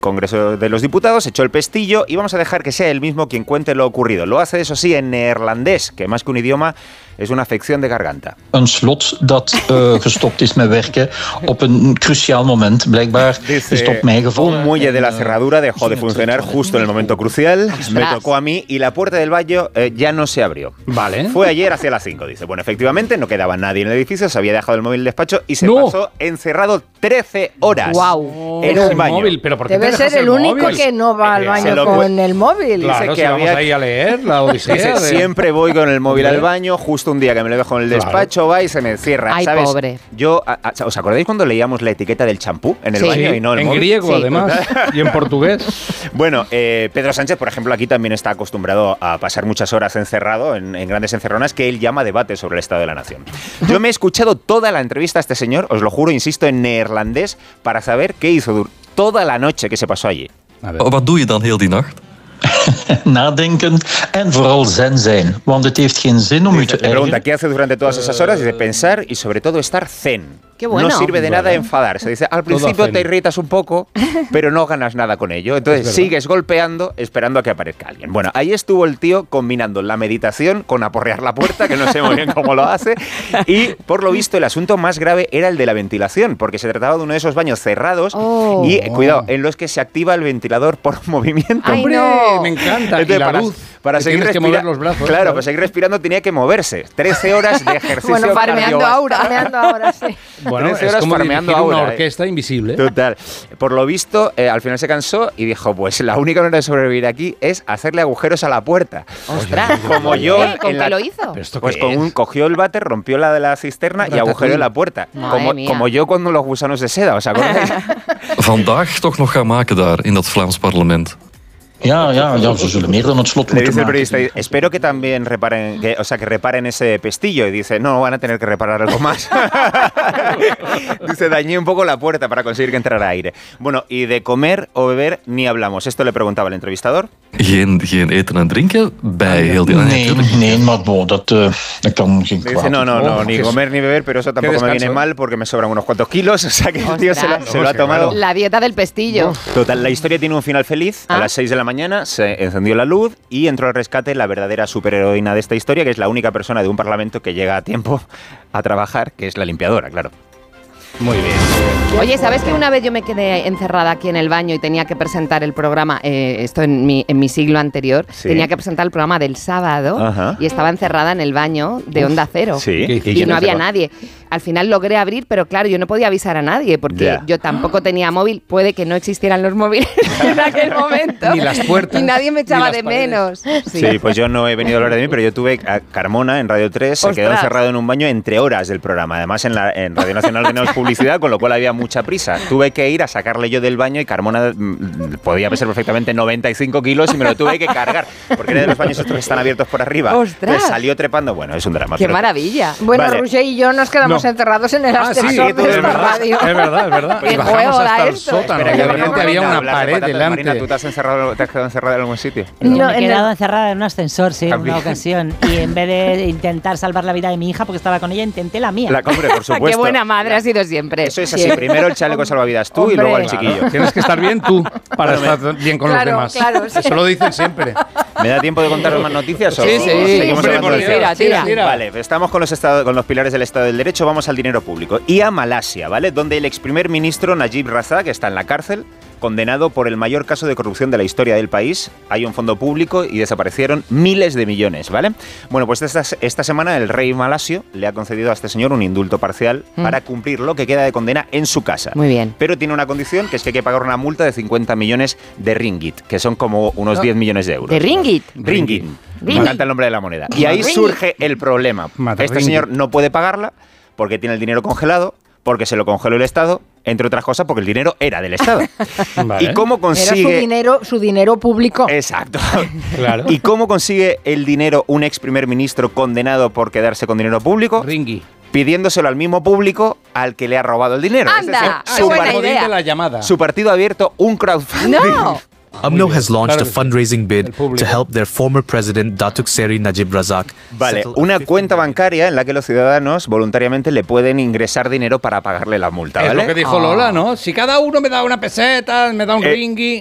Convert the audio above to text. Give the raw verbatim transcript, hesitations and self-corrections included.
Congreso de los Diputados, echó el pestillo y vamos a dejar que sea él mismo quien cuente lo ocurrido. Lo hace, eso sí, en neerlandés, que más que un idioma es una afección de garganta. Een slot dat uh, gestopt is met werken op een cruciaal moment. Blijkbaar Dice, is het op mij gevallen. Un muelle de la cerradura dejó de funcionar justo en el momento crucial. Ostras. Me tocó a mí y la puerta del baño eh, ya no se abrió. Vale. Fue ayer hacia las cinco, dice. Bueno, efectivamente, no quedaba nadie en el edificio, se había dejado el móvil en el despacho y se No. pasó encerrado trece horas. Guau. En un baño. Móvil, pero ¿por qué te Debe dejas ser el único móvil? que no va al Eh, baño se lo con pu- el móvil. Claro, Dice si que vamos había- ahí a leer la odisea. Dice, de- siempre voy con el móvil Hombre. al baño, justo un día que me lo dejo en el Claro. despacho, va y se me cierra. Ay, ¿sabes? pobre. Yo, a- a- ¿os acordáis cuando leíamos la etiqueta del champú en el Sí. baño y no el en móvil? griego, Sí. además, y en portugués. Bueno, eh, Pedro Sánchez, por ejemplo, aquí también está acostumbrado a pasar muchas horas encerrado en, en grandes encerronas que él llama debate sobre el estado de la nación. Yo me he escuchado toda la entrevista a este señor, os lo juro, insisto, en neerlandés, para saber qué hizo dur- toda la noche que se pasó allí. A ver. Wat doe je dan heel die nacht? Nadenken en vooral zen zijn. Want het heeft geen zin om u Dice, te le pregunta, ergeren. ¿qué hace durante todas esas horas? Dice, pensar y sobre todo estar zen. Qué bueno. No sirve de nada enfadarse. Dice, al principio zen. te irritas un poco, pero no ganas nada con ello. Entonces verdad. sigues golpeando esperando a que aparezca alguien. Bueno, ahí estuvo el tío combinando la meditación con aporrear la puerta, que no sé muy bien cómo lo hace. Y por lo visto el asunto más grave era el de la ventilación, porque se trataba de uno de esos baños cerrados Oh. y, eh, cuidado, en los que se activa el ventilador por movimiento. Ay, ¡Hombre! no. Me encanta. Entonces, y la para, luz. para que seguir tienes que respira- mover los brazos. Claro, para seguir respirando tenía que moverse. trece horas de ejercicio Bueno, farmeando cardiovascular. ahora. Farmeando ahora, sí. Bueno, trece es horas como farmeando dirigir una ahora, eh. orquesta invisible. Total. Por lo visto, eh, al final se cansó y dijo, pues la única manera de sobrevivir aquí es hacerle agujeros a la puerta. Ostras. Como yo ¿Eh? ¿Con en qué la- lo hizo? ¿Pero esto Pues qué con es? un, cogió el váter, rompió la de la cisterna y Ratatouille. agujereó la puerta. Madre Como, mía. como yo cuando los gusanos de seda, ¿os acordáis? Vandaag toch nog gaan maken daar, in dat Vlaams parlement. Ja, ja, ja, ze zullen meer dan het slot Le moeten dice el maken. periodista, espero que también reparen, que, o sea, que reparen ese pestillo. Y dice, no, van a tener que reparar algo más. Dice, dañé un poco la puerta para conseguir que entrara aire. Bueno, y de comer o beber ni hablamos. Esto le preguntaba el entrevistador. Geen, geen eten en drinken bij heel die... Nee, natuurlijk. nee, maar bon, dat, uh, dat kan geen Le dice, kwaad. no, no, no, Oh, ni qué- comer ni beber, pero eso tampoco me descanso, viene ¿eh? mal porque me sobran unos cuantos kilos. O sea, que el tío se lo, Ostras. se lo ha Sí, tomado. claro. La dieta del pestillo. Total, la historia tiene un final feliz. A Ah. las seis de la mañana se encendió la luz y entró al rescate la verdadera superheroína de esta historia, que es la única persona de un parlamento que llega a tiempo a trabajar, que es la limpiadora, claro. Muy bien. Oye, ¿sabes que una vez yo me quedé encerrada aquí en el baño y tenía que presentar el programa, eh, esto en mi, en mi siglo anterior, Sí. tenía que presentar el programa del sábado Ajá. y estaba encerrada en el baño de Onda Cero. Sí. ¿Qué hiciste? Y quién no es había el- nadie. Al final logré abrir, pero claro, yo no podía avisar a nadie porque Ya. yo tampoco tenía móvil. Puede que no existieran los móviles en aquel momento. Ni las puertas, Y nadie me ni echaba las de paredes. menos. Sí. pues yo no he venido a hablar de mí, pero yo tuve a Carmona en Radio tres, se quedó Ostras. encerrado en un baño entre horas del programa. Además, en, la, en Radio Nacional teníamos publicidad, con lo cual había mucha prisa. Tuve que ir a sacarle yo del baño y Carmona mm, podía pesar perfectamente noventa y cinco kilos y me lo tuve que cargar, porque era de los baños estos que están abiertos por arriba. ¡Ostras! Entonces salió trepando, bueno, es un drama. ¡Qué pero- maravilla! Bueno, Vale. Roger y yo nos quedamos No. encerrados en el Ah, sí, ascensor todo de es esta verdad. radio. Es verdad, es verdad. ¿Qué Y bajamos juego hasta era el esto? sótano. Espera, y que de Marina, repente había Marina, una hablas de pared patatas. delante. Marina, ¿tú te has, encerrado, te has quedado encerrada en algún sitio? Yo No, me he en quedado el- encerrada en un ascensor, sí, en También. una ocasión. Y en vez de intentar salvar la vida de mi hija, porque estaba con ella, intenté la mía. La hombre, por supuesto. ¡Qué buena madre ha sido siempre! Eso es así, Siempre. primero el chaleco salvavidas tú y luego el Hombre. chiquillo. Tienes que estar bien tú para Bueno, estar bien con Claro, los demás. claro, sí. Eso lo dicen siempre. ¿Me da tiempo de contar más noticias o Sí, sí, seguimos hombre, hablando por de Dios. Tira, tira. Tira. Vale, estamos con los, estado, con los pilares del Estado del Derecho, vamos al dinero público. Y a Malasia, ¿vale? Donde el ex primer ministro Najib Razak está en la cárcel, condenado por el mayor caso de corrupción de la historia del país. Hay un fondo público y desaparecieron miles de millones, ¿vale? Bueno, pues esta, esta semana el rey malasio le ha concedido a este señor un indulto parcial Mm. para cumplir lo que queda de condena en su casa. Muy bien. Pero tiene una condición, que es que hay que pagar una multa de cincuenta millones de ringgit, que son como unos diez millones de euros. ¿De ringgit? Ringgit. Me Ringgit. encanta el nombre de la moneda. Y ahí Ringgit. surge el problema. Mata Este ringgit. señor no puede pagarla porque tiene el dinero congelado, porque se lo congeló el Estado, entre otras cosas porque el dinero era del Estado. Vale. ¿Y cómo Era su consigue...? dinero, su dinero público. Exacto. Claro. ¿Y cómo consigue el dinero un ex primer ministro condenado por quedarse con dinero público? Ringy. Pidiéndoselo al mismo público al que le ha robado el dinero. ¡Anda! Es decir, ¡Qué su, buena par- idea! de la llamada. su partido ha abierto un crowdfunding. ¡No! UMNO bien, has launched claro a que sí. fundraising bid El público. to help their former president Datuk Seri Najib Razak. Vale, settle a una fifty cuenta bancaria en la que los ciudadanos voluntariamente le pueden ingresar dinero para pagarle la multa, Es ¿vale? lo que dijo Lola, ¿no? Si cada uno me da una peseta, me da un Eh, ringui.